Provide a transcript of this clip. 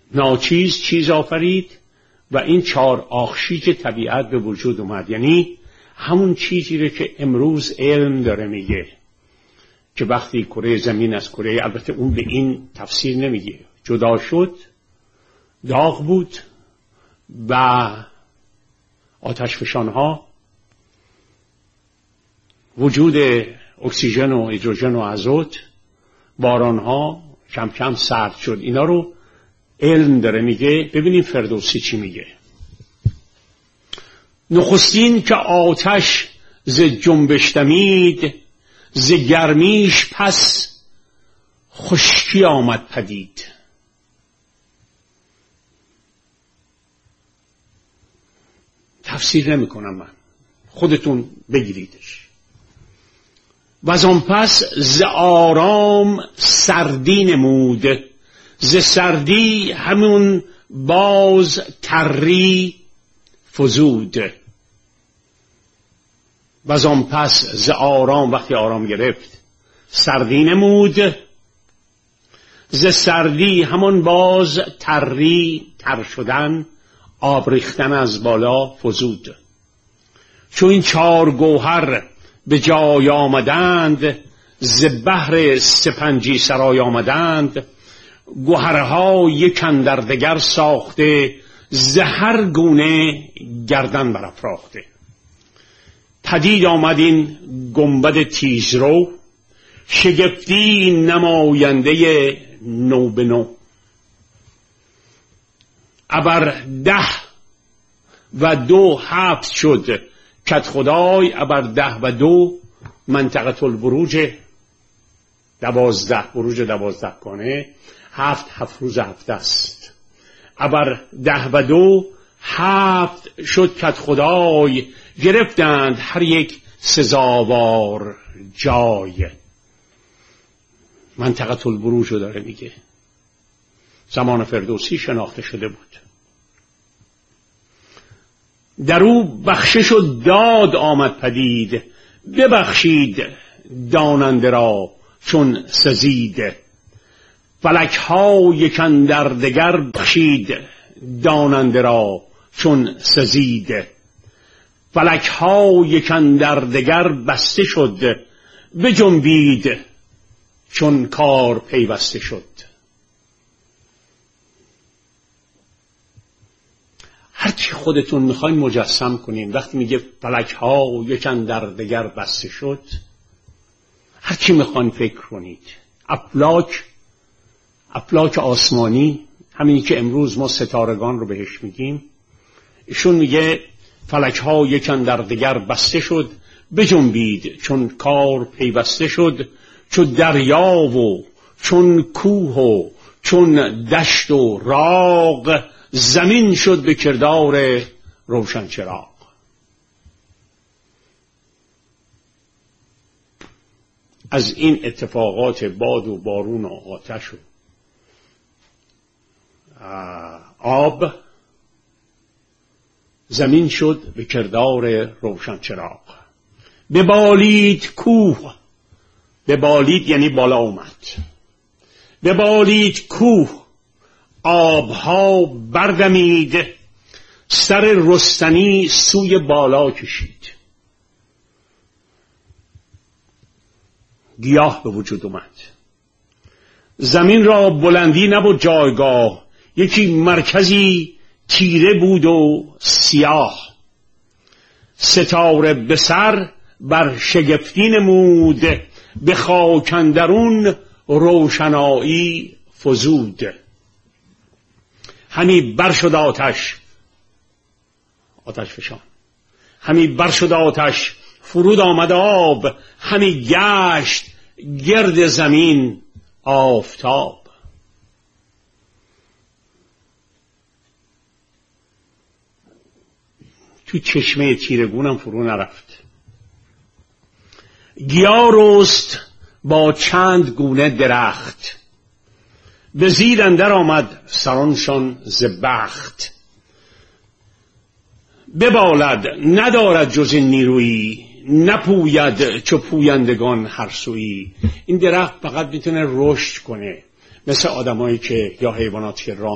ناچیز چیز آفرید و این 4 آخشیج طبیعت به وجود اومد. یعنی همون چیزی رو که امروز علم داره میگه که وقتی کره زمین از کره، البته اون به این تفسیر نمیگه، جدا شد، داغ بود و آتشفشانها، وجود اکسیژن و هیدروژن و آزوت، بارانها کم کم سرد شد. اینا رو علم داره میگه. ببینیم فردوسی چی میگه. نخستین که آتش ز جنبش دمید، ز گرمیش پس خشکی آمد پدید. تفسیر نمی کنم من، خودتون بگیریدش. و از آن پس ز آرام سردی نمود، ز سردی همون باز تری فزود. و از آن پس ز آرام، وقتی آرام گرفت، سردی نمود، ز سردی همون باز تری، تر شدن، آب ریختن از بالا فزود. چون این 4 گوهر به جای آمدند، ز بحر سپنجی سرای آمدند. گوهرها یک اندر دگر ساخته، ز هر گونه گردن برافراخته. پدید آمد این گنبد تیزرو، شگفتی نماینده نو به نو. ابر 10 و 2 7 شد کدخدای، ابر 10 و 2 منطقه البروج 12، بروج 12 گانه، 7 روز 7 است. ابر 10 و 2 7 شد کدخدای، گرفتند هر یک سزاوار جای. منطقه البروج رو داره میگه. زمان فردوسی شناخته شده بود. در او بخشش و داد آمد پدید، ببخشید داننده را چون سزید. فلک ها یک اندر دگر بخشید، داننده را چون سزید. فلک ها یک اندر دگر بسته شد، بجنبید چون کار پیوسته شد. هرچی خودتون میخواین مجسم کنین، وقتی میگه فلک ها یک اندر دگر بسته شد، هرچی میخواین فکر کنید. افلاک آسمانی، همینی که امروز ما ستارگان رو بهش میگیم، ایشون میگه فلک ها یک اندر دگر بسته شد، بجنبید چون کار پیوسته شد. چون دریا و چون کوه و چون دشت و راغ، زمین شد به کردار روشن چراغ. از این اتفاقات باد و بارون و آتش و آب، زمین شد به کردار روشن چراغ. ببالید کوه، ببالید یعنی بالا اومد، ببالید کوه، آبها بردمید، سر رستنی سوی بالا کشید. گیاه به وجود اومد. زمین را بلندی نبود جایگاه، یکی مرکزی تیره بود و سیاه. ستاره به سر بر شگفتی نمود، به خاک اندرون روشنایی فزود. همی بر شد آتش فشان، همی بر شد آتش، فرود آمد آب، همی گشت گرد زمین آفتاب. تو چشمه تیرگونم فرو نرفت. گیا رست با چند گونه درخت، به زیر اندر آمد سرانشان ز بخت. ببالد ندارد جز این نیرویی، نپوید چو پویندگان هر سویی. این درخت فقط میتونه رشد کنه، مثل آدمایی که یا حیواناتی که راه